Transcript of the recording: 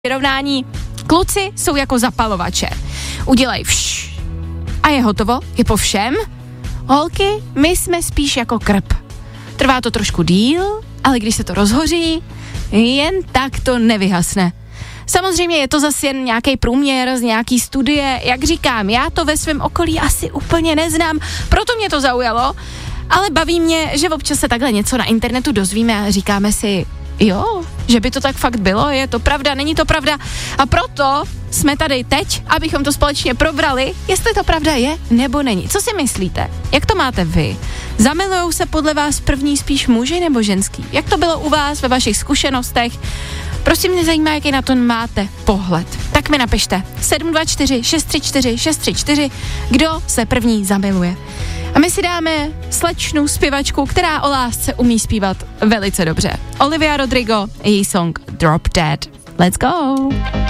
Vyrovnání. Kluci jsou jako zapalovače. Udělají a je hotovo, je po všem. Holky, my jsme spíš jako krb. Trvá to trošku díl, ale když se to rozhoří, jen tak to nevyhasne. Samozřejmě je to zase jen nějaký průměr z nějaký studie, jak říkám, já to ve svém okolí asi úplně neznám, proto mě to zaujalo, ale baví mě, že občas se takhle něco na internetu dozvíme a říkáme si, jo, že by to tak fakt bylo, je to pravda, není to pravda a proto jsme tady teď, abychom to společně probrali, jestli to pravda je nebo není. Co si myslíte? Jak to máte vy? Zamilujou se podle vás první spíš muži nebo ženský? Jak to bylo u vás ve vašich zkušenostech? Prosím, mě zajímá, jaký na to máte pohled. Tak mi napište 724 634 634, kdo se první zamiluje. A my si dáme slečnu zpěvačku, která o lásce umí zpívat velice dobře. Olivia Rodrigo, její song Drop Dead. Let's go!